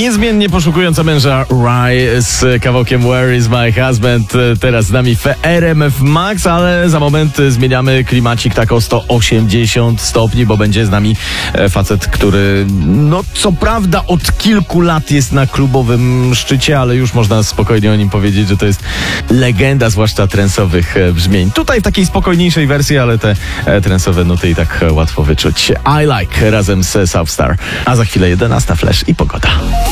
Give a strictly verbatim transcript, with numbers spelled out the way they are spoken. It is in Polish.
niezmiennie poszukująca męża Rye z kawałkiem Where is my husband. Teraz z nami w R M F Max, ale za moment zmieniamy klimacik tak o sto osiemdziesiąt stopni, bo będzie z nami facet, który no co prawda od kilku lat jest na klubowym szczycie, ale już można spokojnie o nim powiedzieć, że to jest legenda, zwłaszcza trensowych brzmień. Tutaj w takiej spokojniejszej wersji, ale te trensowe nuty i tak łatwo wyczuć. I Like razem z Southstar. A za chwilę jedenasta Flash i pogoda.